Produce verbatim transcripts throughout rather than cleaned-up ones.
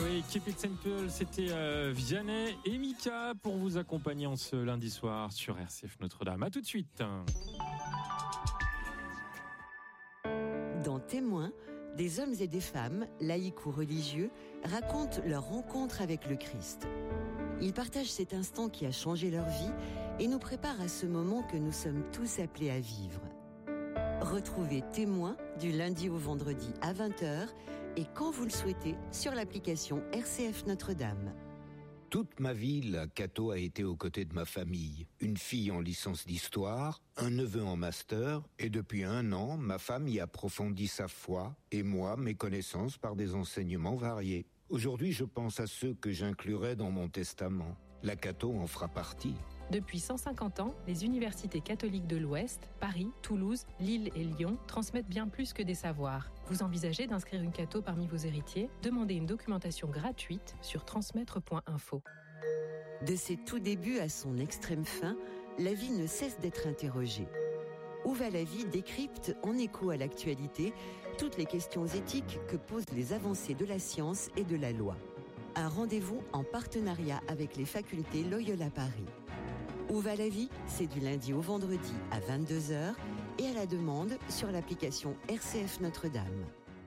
oui, Keep It Simple, c'était euh, Vianney et Mika pour vous accompagner en ce lundi soir sur R C F Notre-Dame. À tout de suite. Dans Témoins, des hommes et des femmes, laïcs ou religieux, racontent leur rencontre avec le Christ. Ils partagent cet instant qui a changé leur vie et nous préparent à ce moment que nous sommes tous appelés à vivre. Retrouvez Témoins du lundi au vendredi à vingt heures et quand vous le souhaitez sur l'application R C F Notre-Dame. Toute ma vie, la Cato a été aux côtés de ma famille. Une fille en licence d'histoire, un neveu en master, et depuis un an, ma femme y approfondit sa foi, et moi, mes connaissances par des enseignements variés. Aujourd'hui, je pense à ceux que j'inclurai dans mon testament. La Cato en fera partie. Depuis cent cinquante ans, les universités catholiques de l'Ouest, Paris, Toulouse, Lille et Lyon transmettent bien plus que des savoirs. Vous envisagez d'inscrire une Cato parmi vos héritiers ? Demandez une documentation gratuite sur transmettre point info. De ses tout débuts à son extrême fin, la vie ne cesse d'être interrogée. Où va la vie décrypte, en écho à l'actualité, toutes les questions éthiques que posent les avancées de la science et de la loi. Un rendez-vous en partenariat avec les facultés Loyola Paris. Où va la vie ? C'est du lundi au vendredi à vingt-deux heures et à la demande sur l'application R C F Notre-Dame.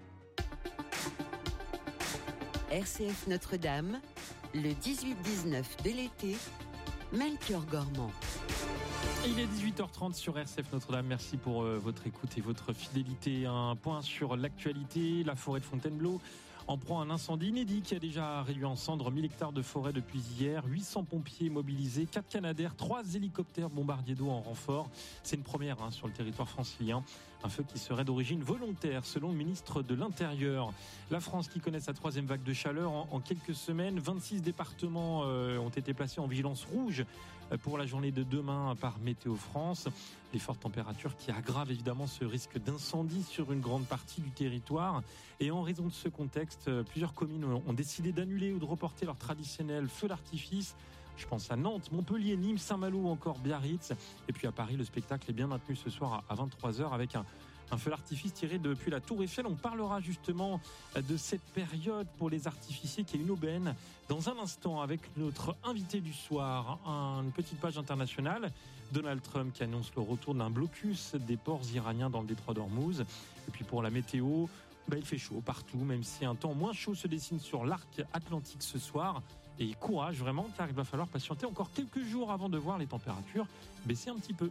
R C F Notre-Dame, le dix-huit dix-neuf de l'été, Melchior Gormand. Il est dix-huit heures trente sur R C F Notre-Dame. Merci pour euh, votre écoute et votre fidélité. Un point sur l'actualité. La forêt de Fontainebleau en proie à un incendie inédit qui a déjà réduit en cendres mille hectares de forêt depuis hier. huit cents pompiers mobilisés, quatre Canadair, trois hélicoptères bombardiers d'eau en renfort. C'est une première hein, sur le territoire francilien. Un feu qui serait d'origine volontaire, selon le ministre de l'Intérieur. La France qui connaît sa troisième vague de chaleur en, en quelques semaines. vingt-six départements euh, ont été placés en vigilance rouge pour la journée de demain par Météo France. Les fortes températures qui aggravent évidemment ce risque d'incendie sur une grande partie du territoire. Et en raison de ce contexte, plusieurs communes ont décidé d'annuler ou de reporter leur traditionnel feu d'artifice. Je pense à Nantes, Montpellier, Nîmes, Saint-Malo ou encore Biarritz. Et puis à Paris, le spectacle est bien maintenu ce soir à vingt-trois heures avec un, un feu d'artifice tiré depuis la Tour Eiffel. On parlera justement de cette période pour les artificiers qui est une aubaine dans un instant avec notre invité du soir. Une petite page internationale. Donald Trump qui annonce le retour d'un blocus des ports iraniens dans le détroit d'Ormuz. Et puis pour la météo, bah il fait chaud partout, même si un temps moins chaud se dessine sur l'arc atlantique ce soir. Et courage vraiment, car il va falloir patienter encore quelques jours avant de voir les températures baisser un petit peu.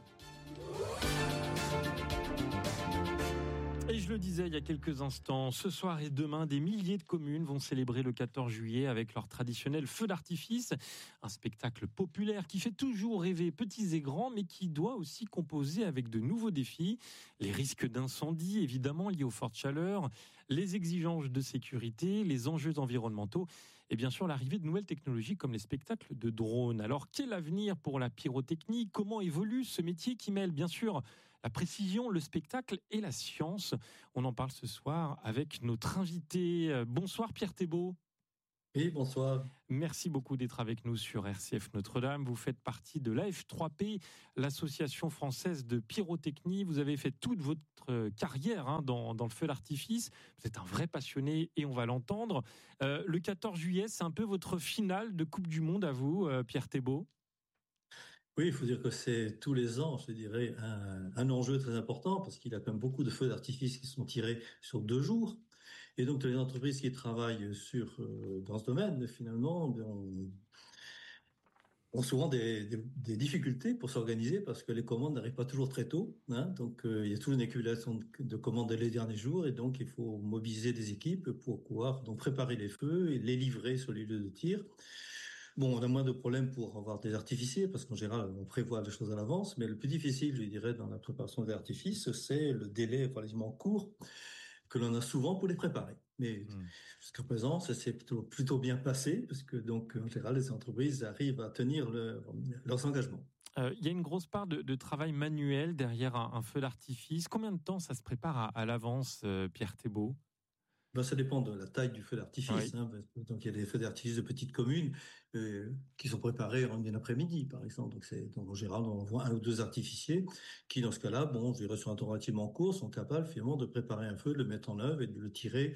Et je le disais il y a quelques instants, ce soir et demain, des milliers de communes vont célébrer le quatorze juillet avec leur traditionnel feu d'artifice. Un spectacle populaire qui fait toujours rêver petits et grands, mais qui doit aussi composer avec de nouveaux défis. Les risques d'incendie, évidemment, liés aux fortes chaleurs, les exigences de sécurité, les enjeux environnementaux et bien sûr l'arrivée de nouvelles technologies comme les spectacles de drones. Alors, quel avenir pour la pyrotechnie ? Comment évolue ce métier qui mêle bien sûr la précision, le spectacle et la science ? On en parle ce soir avec notre invité. Bonsoir Pierre Thébault. Oui, bonsoir. Merci beaucoup d'être avec nous sur R C F Notre-Dame. Vous faites partie de l'A F trois P, l'association française de pyrotechnie. Vous avez fait toute votre carrière hein, dans, dans le feu d'artifice. Vous êtes un vrai passionné et on va l'entendre. Euh, le quatorze juillet, c'est un peu votre finale de Coupe du Monde à vous, euh, Pierre Thébault. Oui, il faut dire que c'est tous les ans, je dirais, un, un enjeu très important parce qu'il y a quand même beaucoup de feux d'artifice qui sont tirés sur deux jours. Et donc, les entreprises qui travaillent sur euh, dans ce domaine, finalement, on, ont souvent des, des, des difficultés pour s'organiser parce que les commandes n'arrivent pas toujours très tôt. Hein, donc, euh, il y a toujours une accumulation de, de commandes les derniers jours et donc il faut mobiliser des équipes pour pouvoir donc préparer les feux et les livrer sur les lieux de tir. Bon, on a moins de problèmes pour avoir des artificiers parce qu'en général, on prévoit les choses à l'avance. Mais le plus difficile, je dirais, dans la préparation des artifices, c'est le délai relativement court que l'on a souvent pour les préparer. Mais mmh. jusqu'à présent, ça s'est plutôt, plutôt bien passé parce que donc, en général, les entreprises arrivent à tenir le, leurs engagements. Euh, il y a une grosse part de, de travail manuel derrière un, un feu d'artifice. Combien de temps ça se prépare à, à l'avance, euh, Pierre Thébault ? Ben, ça dépend de la taille du feu d'artifice. Oui. Hein. Donc, il y a des feux d'artifice de petites communes euh, qui sont préparés en une après-midi, par exemple. Donc, c'est donc en général, on voit un ou deux artificiers qui, dans ce cas-là, bon, je dirais sur un temps relativement court, sont capables finalement de préparer un feu, de le mettre en œuvre et de le tirer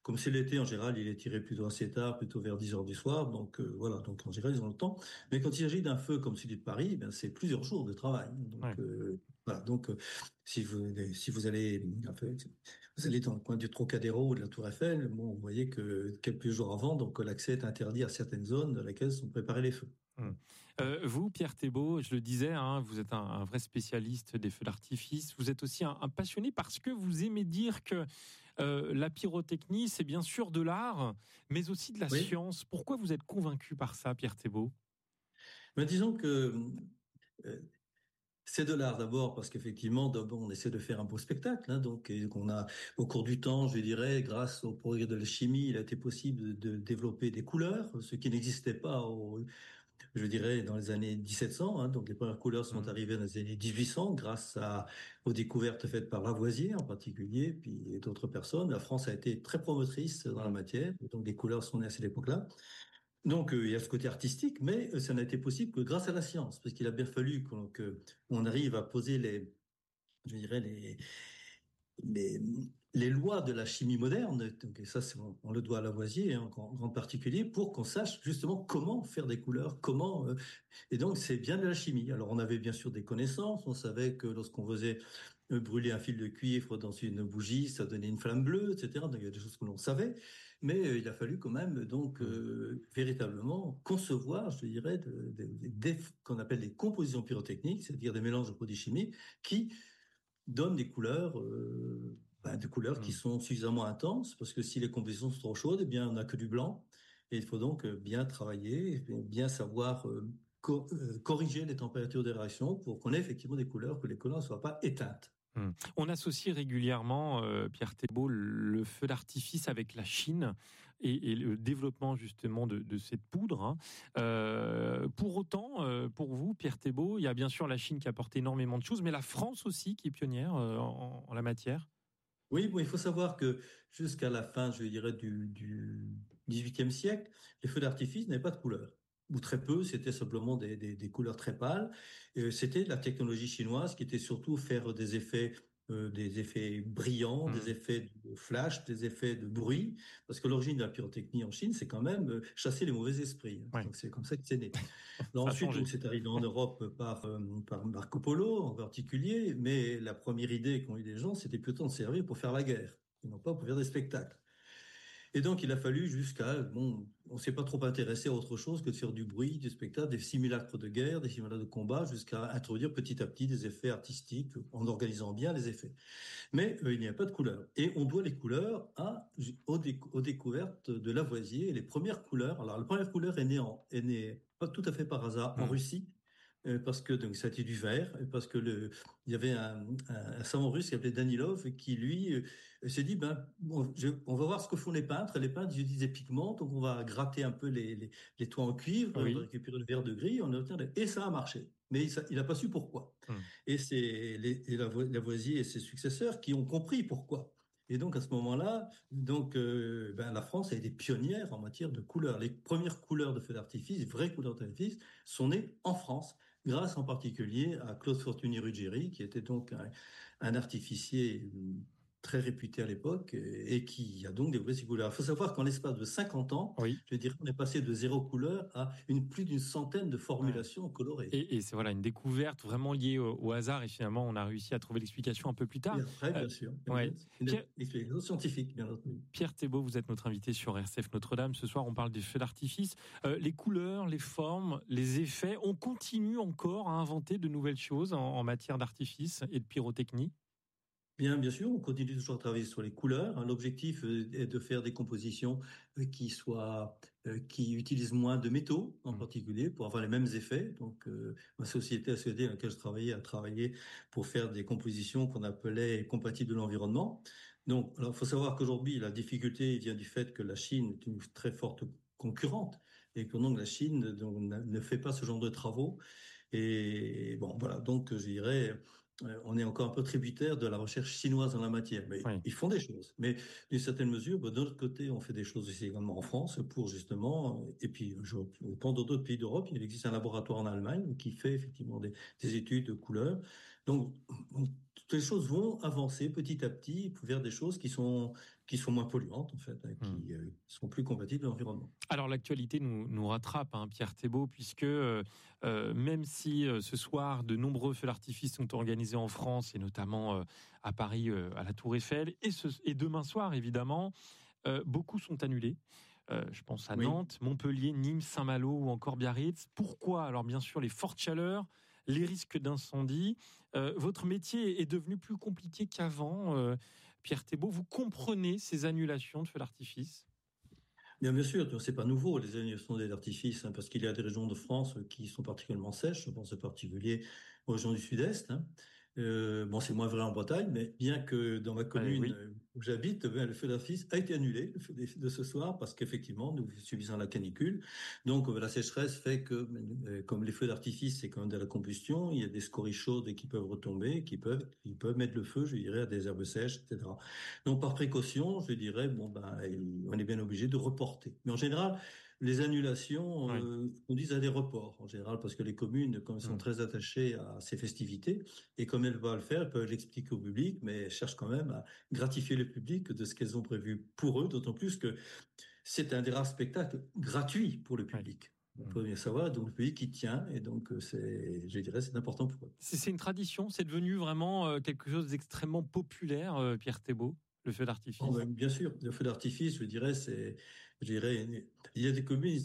comme c'est l'été, en général, il est tiré plutôt assez tard, plutôt vers dix heures du soir. Donc, euh, voilà. Donc, en général, ils ont le temps. Mais quand il s'agit d'un feu comme celui de Paris, ben, c'est plusieurs jours de travail. Donc, Ouais. euh, voilà. Donc, euh, si vous, si vous allez, en fait, vous allez dans le coin du Trocadéro ou de la Tour Eiffel, bon, vous voyez que quelques jours avant, donc, l'accès est interdit à certaines zones dans lesquelles sont préparés les feux. Hum. Euh, vous, Pierre Thébault, je le disais, hein, vous êtes un, un vrai spécialiste des feux d'artifice. Vous êtes aussi un, un passionné parce que vous aimez dire que euh, la pyrotechnie, c'est bien sûr de l'art, mais aussi de la Oui. science. Pourquoi vous êtes convaincu par ça, Pierre Thébault? Mais disons que euh, c'est de l'art d'abord parce qu'effectivement, d'abord, on essaie de faire un beau spectacle. Hein, donc, et qu'on a, au cours du temps, je dirais, grâce au progrès de la chimie, il a été possible de, de développer des couleurs, ce qui n'existait pas au, je dirais, dans les années dix-sept cents. Hein, donc, les premières couleurs sont Mmh. arrivées dans les années dix-huit cents grâce à, aux découvertes faites par Lavoisier en particulier, puis d'autres personnes. La France a été très promotrice dans la matière. Donc, les couleurs sont nées à cette époque-là. Donc, euh, il y a ce côté artistique, mais euh, ça n'a été possible que grâce à la science, parce qu'il a bien fallu qu'on que, on arrive à poser les, je dirais, les, les, les lois de la chimie moderne, donc, et ça, c'est, on, on le doit à Lavoisier, hein, en grande particulier, pour qu'on sache justement comment faire des couleurs, comment... Euh, et donc, c'est bien de la chimie. Alors, on avait bien sûr des connaissances, on savait que lorsqu'on faisait euh, brûler un fil de cuivre dans une bougie, ça donnait une flamme bleue, et cetera. Donc, il y a des choses que l'on savait, mais euh, il a fallu quand même, donc, euh, véritablement concevoir, je dirais, de, de, de, des, qu'on appelle des compositions pyrotechniques, c'est-à-dire des mélanges de produits chimiques qui donne des couleurs, euh, ben, des couleurs qui sont suffisamment intenses, parce que si les compositions sont trop chaudes, eh bien, on n'a que du blanc. Et il faut donc bien travailler, bien savoir euh, co- euh, corriger les températures de réaction pour qu'on ait effectivement des couleurs, que les couleurs ne soient pas éteintes. Hum. On associe régulièrement, euh, Pierre Thébault, le feu d'artifice avec la Chine et, et le développement justement de, de cette poudre. Hein. Euh, pour autant, euh, pour vous, Pierre Thébault, il y a bien sûr la Chine qui apporte énormément de choses, mais la France aussi qui est pionnière euh, en, en la matière. Oui, bon, il faut savoir que jusqu'à la fin, je dirais, du, du dix-huitième siècle, les feux d'artifice n'avaient pas de couleur, ou très peu, c'était simplement des, des, des couleurs très pâles. Euh, c'était la technologie chinoise qui était surtout faire des effets, euh, des effets brillants, des Hum. effets de flash, des effets de bruit, parce que l'origine de la pyrotechnie en Chine, c'est quand même euh, chasser les mauvais esprits. Ouais. Donc c'est comme ça que c'est né. Alors Ça a ensuite, changé. donc, c'est arrivé en Europe par, euh, par Marco Polo en particulier, mais la première idée qu'ont eu les gens, c'était plutôt de servir pour faire la guerre, et non pas pour faire des spectacles. Et donc, il a fallu jusqu'à, bon, on s'est pas trop intéressé à autre chose que de faire du bruit, du spectacle, des simulacres de guerre, des simulacres de combat, jusqu'à introduire petit à petit des effets artistiques en organisant bien les effets. Mais euh, il n'y a pas de couleurs. Et on doit les couleurs à, aux, déc aux découvertes de Lavoisier. Et les premières couleurs, alors la première couleur est née, en, est née pas tout à fait par hasard en Hum. Russie, euh, parce que donc ça a été du vert, parce que le, il y avait un, un, un savant russe qui s'appelait Danilov qui lui euh, s'est dit ben on, je, on va voir ce que font les peintres. Les peintres ils utilisent des pigments, donc on va gratter un peu les, les, les toits en cuivre, Oui. on va récupérer le vert de gris, on obtient des... et ça a marché. Mais il n'a pas su pourquoi. Hum. Et c'est Lavoisier et ses successeurs qui ont compris pourquoi. Et donc à ce moment-là, donc euh, ben, la France a été pionnière en matière de couleurs. Les premières couleurs de feux d'artifice, vraies couleurs d'artifice, sont nées en France, grâce en particulier à Claude Fortuny Ruggieri, qui était donc un, un artificier très réputé à l'époque et qui a donc développé ces couleurs. Il faut savoir qu'en l'espace de cinquante ans, Oui. je dirais qu'on est passé de zéro couleur à une, plus d'une centaine de formulations Ouais. colorées. Et, et c'est voilà, une découverte vraiment liée au, au hasard et finalement on a réussi à trouver l'explication un peu plus tard. Et après, bien Euh, sûr, ouais. une Pierre, explication scientifique, bien entendu. Pierre Thébault, vous êtes notre invité sur R C F Notre-Dame. Ce soir, on parle des feux d'artifice. Euh, les couleurs, les formes, les effets, on continue encore à inventer de nouvelles choses en, en matière d'artifice et de pyrotechnie. Bien, bien sûr, on continue toujours à travailler sur les couleurs. L'objectif est de faire des compositions qui soient, qui utilisent moins de métaux en particulier pour avoir les mêmes effets. Donc, euh, ma société A C D dans laquelle je travaillais a travaillé pour faire des compositions qu'on appelait compatibles de l'environnement. Donc, alors, il faut savoir qu'aujourd'hui, la difficulté vient du fait que la Chine est une très forte concurrente et que donc la Chine donc, ne fait pas ce genre de travaux. Et bon, voilà, donc je dirais, on est encore un peu tributaire de la recherche chinoise en la matière. Mais oui. Ils font des choses. Mais d'une certaine mesure, bah, de l'autre côté, on fait des choses aussi également en France pour justement, et puis je, dans d'autres pays d'Europe, il existe un laboratoire en Allemagne qui fait effectivement des, des études de couleurs. Donc, toutes les choses vont avancer petit à petit vers des choses qui sont, qui sont moins polluantes, en fait, hein, qui euh, sont plus compatibles avec l'environnement. Alors, l'actualité nous, nous rattrape, hein, Pierre Thébault, puisque euh, euh, même si euh, ce soir, de nombreux feux d'artifice sont organisés en France, et notamment euh, à Paris, euh, à la Tour Eiffel, et, ce, et demain soir, évidemment, euh, beaucoup sont annulés. Euh, je pense à oui. Nantes, Montpellier, Nîmes, Saint-Malo ou encore Biarritz. Pourquoi ? Alors, bien sûr, les fortes chaleurs, les risques d'incendie. Euh, votre métier est devenu plus compliqué qu'avant. Euh, Pierre Thébault, vous comprenez ces annulations de feux d'artifice ? Bien, bien sûr, c'est pas nouveau les annulations de feux d'artifice, hein, parce qu'il y a des régions de France qui sont particulièrement sèches. Je pense en particulier aux régions du Sud-Est. Hein. Euh, bon, c'est moins vrai en Bretagne, mais bien que dans ma commune ah, oui. où j'habite, ben, le feu d'artifice a été annulé le feu de ce soir parce qu'effectivement, nous subissons la canicule. Donc, la sécheresse fait que, comme les feux d'artifice, c'est quand même de la combustion, il y a des scories chaudes qui peuvent retomber, qui peuvent, qui peuvent mettre le feu, je dirais, à des herbes sèches, et cetera. Donc, par précaution, je dirais, bon, ben, on est bien obligé de reporter. Mais en général, les annulations oui. euh, conduisent à des reports, en général, parce que les communes, comme elles sont mmh. très attachées à ces festivités, et comme elles vont le faire, elles peuvent l'expliquer au public, mais elles cherchent quand même à gratifier le public de ce qu'elles ont prévu pour eux, d'autant plus que c'est un des rares spectacles gratuits pour le public. Oui. On peut bien savoir, donc le public qui tient, et donc c'est, je dirais, c'est important pour eux. C'est, c'est une tradition, c'est devenu vraiment quelque chose d'extrêmement populaire, Pierre Thébault, le feu d'artifice. Oh, ben, bien sûr, le feu d'artifice, je dirais, c'est, je dirais, il y a des communes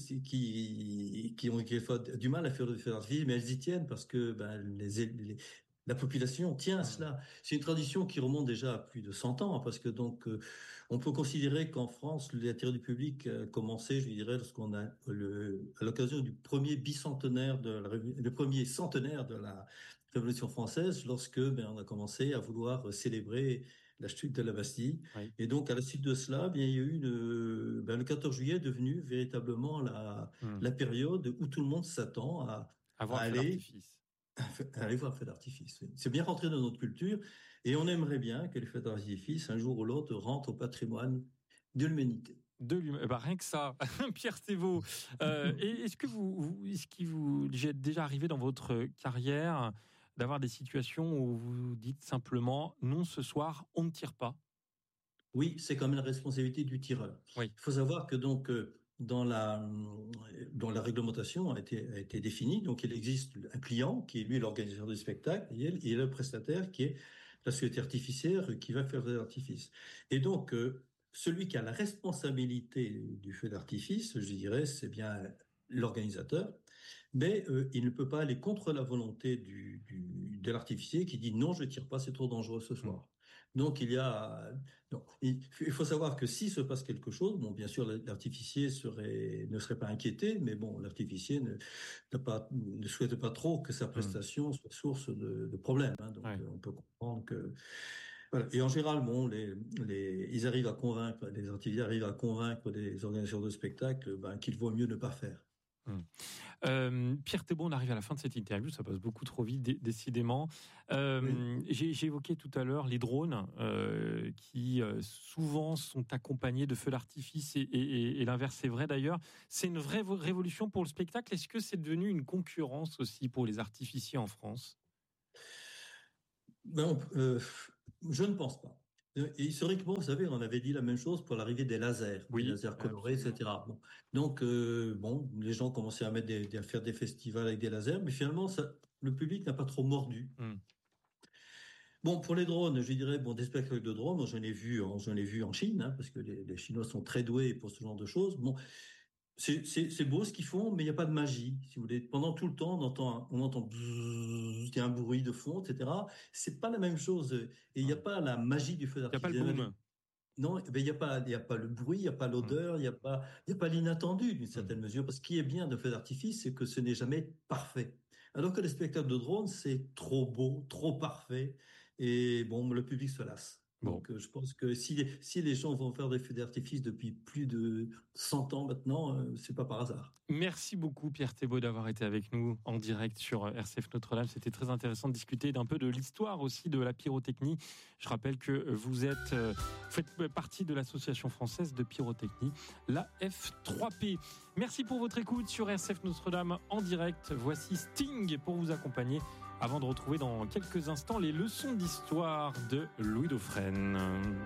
qui qui ont, qui ont du mal à faire le feu d'artifice, mais elles y tiennent parce que ben les, les la population tient à cela. C'est une tradition qui remonte déjà à plus de cent ans, parce que donc euh, on peut considérer qu'en France, l'intérêt du public a commencé, je dirais, lorsqu'on a le, à l'occasion du premier bicentenaire de la, le premier centenaire de la Révolution française, lorsque ben, on a commencé à vouloir célébrer la chute de la Bastille. Oui. Et donc, à la suite de cela, bien, il y a eu le, ben, le quatorze juillet est devenu véritablement la, hum. la période où tout le monde s'attend à, à, à aller, à aller voir le feu d'artifice. Oui. C'est bien rentré dans notre culture et on aimerait bien que les feux d'artifice, un jour ou l'autre, rentrent au patrimoine de l'humanité. De l'humain. Bah, rien que ça, Pierre Thébault. Euh, est-ce que vous, vous, est-ce qu'il vous est déjà arrivé dans votre carrière d'avoir des situations où vous dites simplement non, ce soir, on ne tire pas? Oui, c'est quand même la responsabilité du tireur. Oui. Il faut savoir que donc dans la dans la réglementation a été a été définie, donc il existe un client qui est lui l'organisateur du spectacle et il y a le prestataire qui est la société artificière qui va faire l'artifice. Et donc celui qui a la responsabilité du feu d'artifice, je dirais, c'est bien l'organisateur. Mais euh, il ne peut pas aller contre la volonté du, du, de l'artificier qui dit non, je ne tire pas, c'est trop dangereux ce soir. Mmh. Donc il y a, donc, il, il faut savoir que s'il se passe quelque chose, bon, bien sûr l'artificier serait, ne serait pas inquiété, mais bon, l'artificier ne, n'a pas, ne souhaite pas trop que sa prestation mmh. soit source de, de problèmes. Hein, donc ouais. on peut comprendre que. Voilà. Et en général, bon, les, les, ils arrivent à convaincre, les artificiers arrivent à convaincre des organisateurs de spectacles ben, qu'il vaut mieux ne pas faire. Hum. Euh, Pierre Thébault, on arrive à la fin de cette interview, ça passe beaucoup trop vite, d- décidément. Euh, oui. j'ai, j'ai évoqué tout à l'heure les drones euh, qui euh, souvent sont accompagnés de feux d'artifice et, et, et l'inverse c'est vrai d'ailleurs. C'est une vraie révolution pour le spectacle. Est-ce que c'est devenu une concurrence aussi pour les artificiers en France ? Ben, euh, je ne pense pas. Et historiquement, vous savez, on avait dit la même chose pour l'arrivée des lasers, oui, des lasers colorés, absolument. et cetera. Bon. Donc, euh, bon, les gens commençaient à, mettre des, à faire des festivals avec des lasers, mais finalement, ça, le public n'a pas trop mordu. Mm. Bon, pour les drones, je dirais, bon, des spectacles de drones, j'en ai vu, j'en ai vu en Chine, hein, parce que les, les Chinois sont très doués pour ce genre de choses. Bon, c'est, c'est, c'est beau ce qu'ils font, mais il n'y a pas de magie, si vous voulez. Pendant tout le temps, on entend, on entend, il y a un bruit de fond, et cetera. C'est pas la même chose. Et il n'y a pas la magie du feu d'artifice. Il n'y a pas le boom. Non, ben, il n'y a pas, il n'y a pas le bruit, il n'y a pas l'odeur, il n'y a pas, il n'y a pas l'inattendu d'une certaine mmh. mesure. Parce que ce qui est bien de feu d'artifice, c'est que ce n'est jamais parfait. Alors que les spectacles de drone, c'est trop beau, trop parfait. Et bon, le public se lasse. Bon. Donc, je pense que si les, si les gens vont faire des feux d'artifice depuis plus de cent ans maintenant, euh, c'est pas par hasard. Merci beaucoup Pierre Thébault d'avoir été avec nous en direct sur R C F Notre-Dame. C'était très intéressant de discuter d'un peu de l'histoire aussi de la pyrotechnie. Je rappelle que vous êtes euh, faites partie de l'association française de pyrotechnie, la F trois P. Merci pour votre écoute sur R C F Notre-Dame en direct. Voici Sting pour vous accompagner avant de retrouver dans quelques instants les leçons d'histoire de Louis Dauphren.